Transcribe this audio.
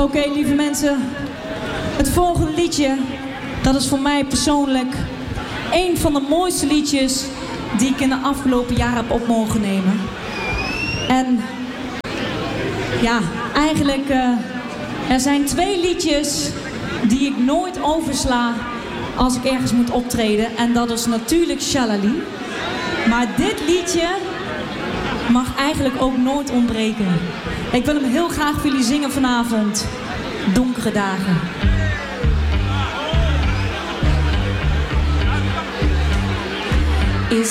Oké, lieve mensen. Het volgende liedje, dat is voor mij persoonlijk een van de mooiste liedjes die ik in de afgelopen jaren heb op mogen nemen. En ja, eigenlijk, er zijn 2 liedjes die ik nooit oversla als ik ergens moet optreden. En dat is natuurlijk Shalali. Maar dit liedje mag eigenlijk ook nooit ontbreken. Ik wil hem heel graag voor jullie zingen vanavond. Donkere dagen.